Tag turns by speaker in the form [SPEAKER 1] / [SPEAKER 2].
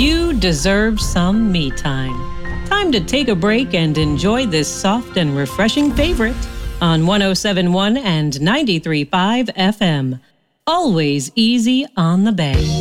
[SPEAKER 1] You deserve some me time. Time to take a break and enjoy this soft and refreshing favorite on 107.1 and 93.5 FM. Always easy on the Bay.